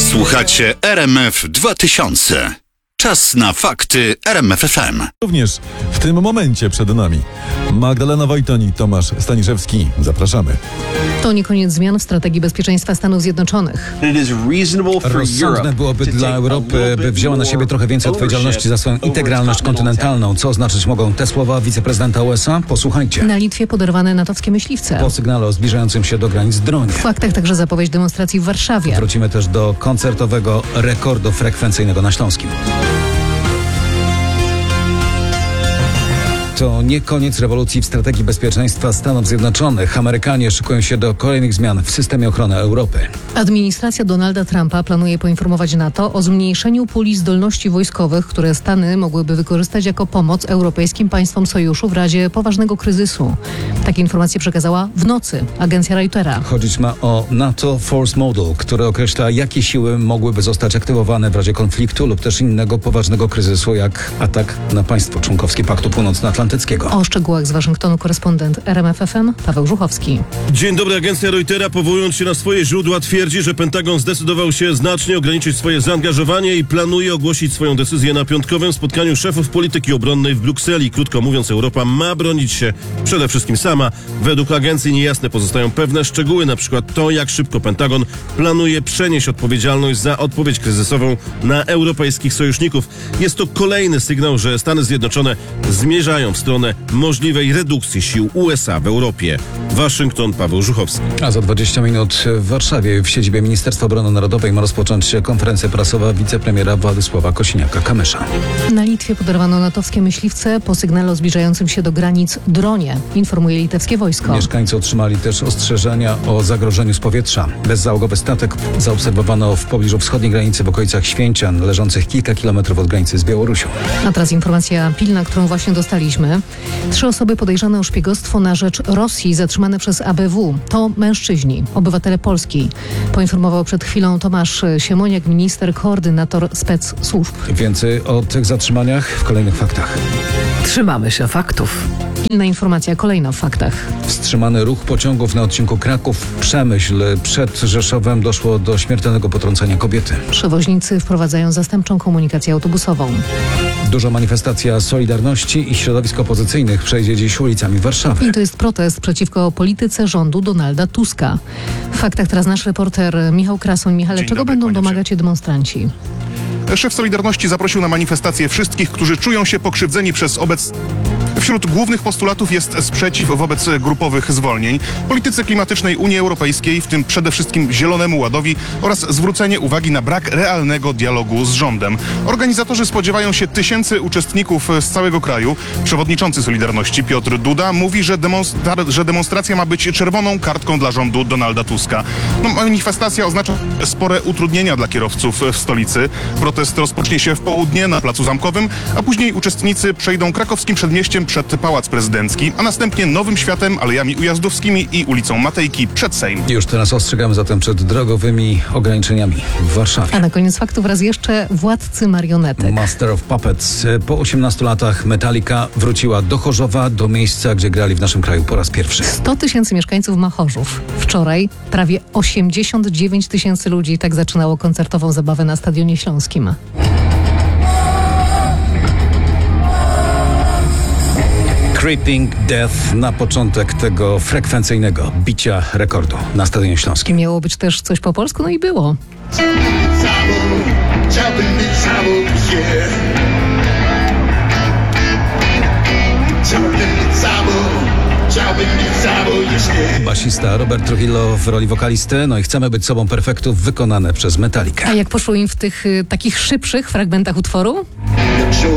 Słuchacie RMF 2000. Czas na fakty RMF FM. Również w tym momencie przed nami Magdalena Wojton i Tomasz Staniszewski. Zapraszamy. To nie koniec zmian w strategii bezpieczeństwa Stanów Zjednoczonych. Rozsądne byłoby dla Europy, by wzięła na siebie trochę więcej odpowiedzialności za swoją integralność kontynentalną. Co oznaczyć mogą te słowa wiceprezydenta USA? Posłuchajcie. Na Litwie poderwane natowskie myśliwce. Po sygnale o zbliżającym się do granic dronie. W faktach także zapowiedź demonstracji w Warszawie. Wrócimy też do koncertowego rekordu frekwencyjnego na Śląskim. To nie koniec rewolucji w strategii bezpieczeństwa Stanów Zjednoczonych. Amerykanie szykują się do kolejnych zmian w systemie ochrony Europy. Administracja Donalda Trumpa planuje poinformować NATO o zmniejszeniu puli zdolności wojskowych, które Stany mogłyby wykorzystać jako pomoc europejskim państwom sojuszu w razie poważnego kryzysu. Takie informacje przekazała w nocy agencja Reutera. Chodzić ma o NATO Force Model, który określa, jakie siły mogłyby zostać aktywowane w razie konfliktu lub też innego poważnego kryzysu, jak atak na państwo członkowskie Paktu Północnoatlantyckiego. O szczegółach z Waszyngtonu korespondent RMF FM Paweł Żuchowski. Dzień dobry. Agencja Reutera, powołując się na swoje źródła, twierdzi, że Pentagon zdecydował się znacznie ograniczyć swoje zaangażowanie i planuje ogłosić swoją decyzję na piątkowym spotkaniu szefów polityki obronnej w Brukseli. Krótko mówiąc, Europa ma bronić się przede wszystkim sama. Według agencji niejasne pozostają pewne szczegóły, na przykład to, jak szybko Pentagon planuje przenieść odpowiedzialność za odpowiedź kryzysową na europejskich sojuszników. Jest to kolejny sygnał, że Stany Zjednoczone zmierzają w stronę możliwej redukcji sił USA w Europie. Waszyngton, Paweł Żuchowski. A za 20 minut w Warszawie w siedzibie Ministerstwa Obrony Narodowej ma rozpocząć się konferencja prasowa wicepremiera Władysława Kosiniaka-Kamysza. Na Litwie poderwano natowskie myśliwce po sygnale o zbliżającym się do granic dronie, informuje litewskie wojsko. Mieszkańcy otrzymali też ostrzeżenia o zagrożeniu z powietrza. Bezzałogowy statek zaobserwowano w pobliżu wschodniej granicy w okolicach Święcian, leżących kilka kilometrów od granicy z Białorusią. A teraz informacja pilna, którą właśnie dostaliśmy. 3 osoby podejrzane o szpiegostwo na rzecz Rosji zatrzymane przez ABW. To mężczyźni, obywatele Polski. Poinformował przed chwilą Tomasz Siemoniak, minister, koordynator specsłużb. Więcej o tych zatrzymaniach w kolejnych faktach. Trzymamy się faktów. Pilna informacja kolejna w faktach. Wstrzymany ruch pociągów na odcinku Kraków-Przemyśl. Przed Rzeszowem doszło do śmiertelnego potrącenia kobiety. Przewoźnicy wprowadzają zastępczą komunikację autobusową. Duża manifestacja Solidarności i środowisk opozycyjnych przejdzie dziś ulicami Warszawy. I to jest protest przeciwko polityce rządu Donalda Tuska. W faktach teraz nasz reporter Michał Krasoń. Michale, czego będą domagać się demonstranci? Szef Solidarności zaprosił na manifestację wszystkich, którzy czują się pokrzywdzeni przez Wśród głównych postulatów jest sprzeciw wobec grupowych zwolnień, polityce klimatycznej Unii Europejskiej, w tym przede wszystkim Zielonemu Ładowi oraz zwrócenie uwagi na brak realnego dialogu z rządem. Organizatorzy spodziewają się tysięcy uczestników z całego kraju. Przewodniczący Solidarności Piotr Duda mówi, że demonstracja ma być czerwoną kartką dla rządu Donalda Tuska. Manifestacja oznacza spore utrudnienia dla kierowców w stolicy. Protest rozpocznie się w południe na Placu Zamkowym, a później uczestnicy przejdą krakowskim przedmieściem przed Pałac Prezydencki, a następnie Nowym Światem, Alejami Ujazdowskimi i ulicą Matejki przed Sejm. Już teraz ostrzegamy zatem przed drogowymi ograniczeniami w Warszawie. A na koniec faktów raz jeszcze władcy marionetek. Master of Puppets. Po 18 latach Metallica wróciła do Chorzowa, do miejsca, gdzie grali w naszym kraju po raz pierwszy. 100 tysięcy mieszkańców ma Chorzów. Wczoraj prawie 89 tysięcy ludzi tak zaczynało koncertową zabawę na Stadionie Śląskim. Creeping Death na początek tego frekwencyjnego bicia rekordu na Stadionie Śląskim. Miało być też coś po polsku, no i było. Basista Robert Trujillo w roli wokalisty. No i Chcemy być sobą perfektów wykonane przez Metallicę. A jak poszło im w tych takich szybszych fragmentach utworu?